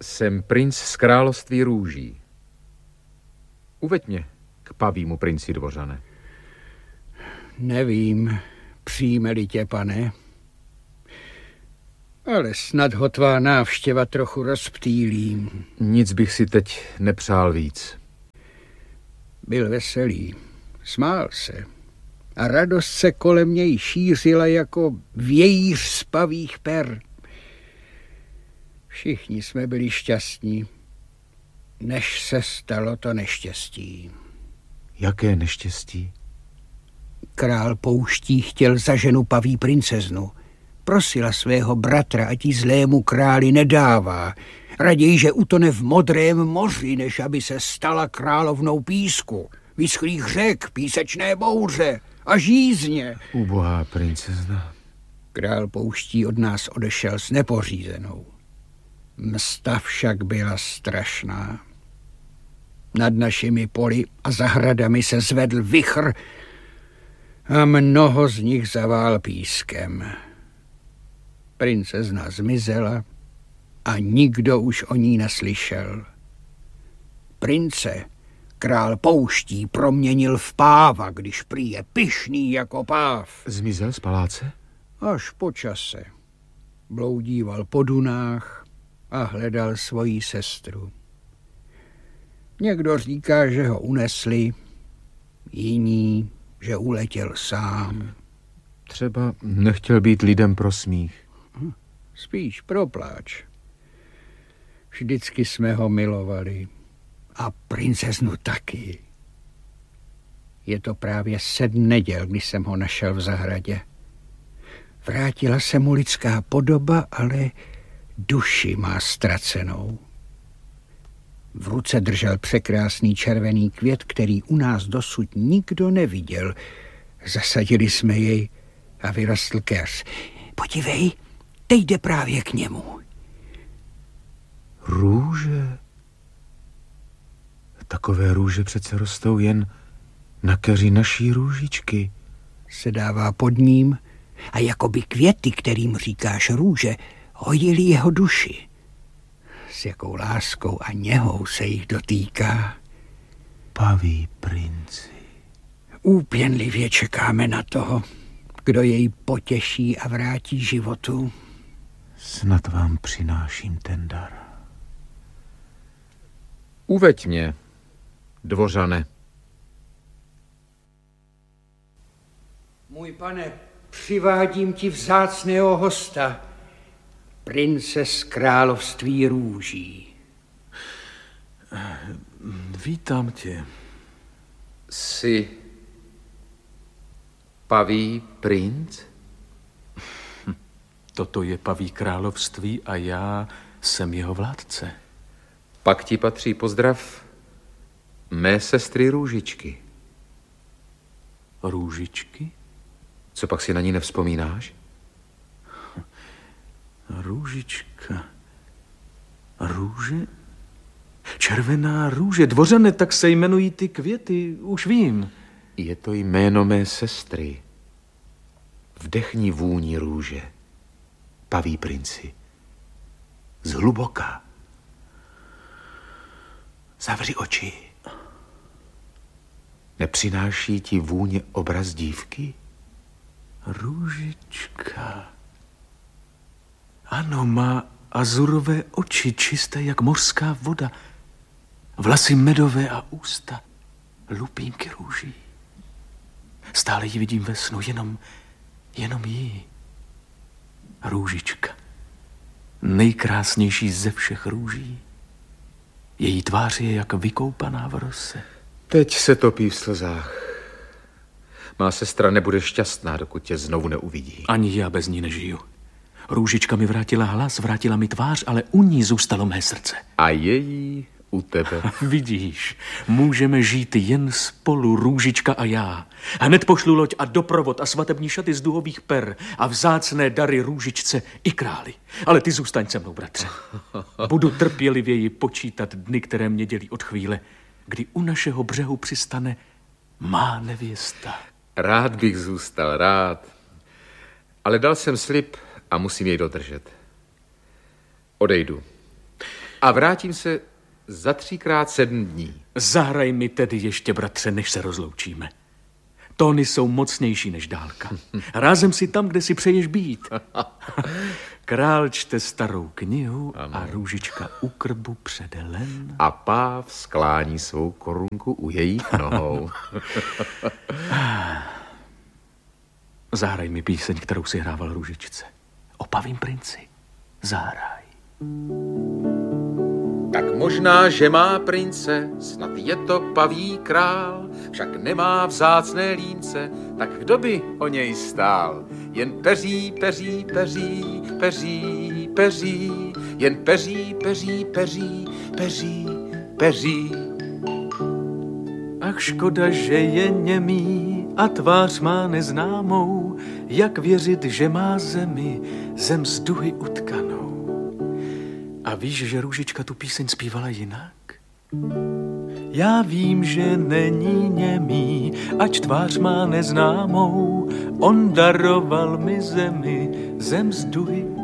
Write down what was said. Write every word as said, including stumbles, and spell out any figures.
Jsem princ z království růží. Uveď mě k pavímu princi, dvořane. Nevím, přijme-li tě, pane, ale snad ho tvá návštěva trochu rozptýlí. Nic bych si teď nepřál víc. Byl veselý, smál se a radost se kolem něj šířila jako vějíř z pavích per. Všichni jsme byli šťastní, než se stalo to neštěstí. Jaké neštěstí? Král pouští chtěl za ženu paví princeznu. Prosila svého bratra, ať jí zlému králi nedává. Raději, že utone v modrém moři, než aby se stala královnou písku, vyschlých řek, písečné bouře a žízně. Ubohá princezna. Král pouští od nás odešel s nepořízenou. Msta však byla strašná. Nad našimi poli a zahradami se zvedl vichr a mnoho z nich zavál pískem. Princezna zmizela a nikdo už o ní neslyšel. Prince král pouští proměnil v páva, když prý je pyšný jako páv. Zmizel z paláce? Až po čase. Bloudíval po dunách a hledal svoji sestru. Někdo říká, že ho unesli, jiní, že uletěl sám. Třeba nechtěl být lidem pro smích. Spíš pro pláč. Vždycky jsme ho milovali. A princeznu taky. Je to právě sedm neděl, kdy jsem ho našel v zahradě. Vrátila se mu lidská podoba, ale duši má ztracenou. V ruce držel překrásný červený květ, který u nás dosud nikdo neviděl. Zasadili jsme jej a vyrostl keř. Podívej, teď jde právě k němu. Růže? Takové růže přece rostou jen na keři naší růžičky. Se dává pod ním a jakoby květy, kterým říkáš růže, hodili jeho duši. S jakou láskou a něhou se jich dotýká. Paví princi. Úpěnlivě čekáme na toho, kdo jej potěší a vrátí životu. Snad vám přináším ten dar. Uveď mě, dvořane. Můj pane, přivádím ti vzácného hosta, prince z království růží. Vítám tě. Jsi paví princ? Toto je paví království a já jsem jeho vládce. Pak ti patří pozdrav mé sestry Růžičky. Růžičky? Co pak si na ní nevzpomínáš? Růžička. Růže? Červená růže. Dvořane, tak se jmenují ty květy, už vím. Je to jméno mé sestry. Vdechni vůni růže, paví princi. Zhluboka. Zavři oči. Nepřináší ti vůně obraz dívky? Růžička. Ano, má azurové oči, čisté jak mořská voda. Vlasy medové a ústa. Lupínky růží. Stále ji vidím ve snu, jenom, jenom jí. Růžička. Nejkrásnější ze všech růží. Její tvář je jak vykoupaná v rose. Teď se topí v slzách. Má sestra nebude šťastná, dokud tě znovu neuvidí. Ani já bez ní nežiju. Růžička mi vrátila hlas, vrátila mi tvář, ale u ní zůstalo mé srdce. A její u tebe. Vidíš, můžeme žít jen spolu, Růžička a já. Hned pošlu loď a doprovod a svatební šaty z duhových per a vzácné dary Růžičce i králi. Ale ty zůstaň se mnou, bratře. Budu trpělivěji počítat dny, které mě dělí od chvíle, kdy u našeho břehu přistane má nevěsta. Rád bych zůstal, rád. Ale dal jsem slib a musím jej dodržet. Odejdu. A vrátím se za třikrát sedm dní. Zahraj mi tedy ještě, bratře, než se rozloučíme. Tóny jsou mocnější než dálka. Rázem si tam, kde si přeješ být. Král čte starou knihu ano. A Růžička u krbu předelen. A páv sklání svou korunku u jejich nohou. Zahraj mi píseň, kterou si hrával Růžičce. Opavím princi. Zahraj. Tak možná, že má prince, snad je to paví král, však nemá vzácné línce, tak kdo by o něj stál? Jen peří, peří, peří, peří, peří, jen peří, peří, peří, peří, peří. Ach, škoda, že je němý a tvář má neznámou, jak věřit, že má zemi, zem z duhy utkanou. A víš, že Růžička tu píseň zpívala jinak? Já vím, že není němý, ač tvář má neznámou, on daroval mi zemi, zem z duhy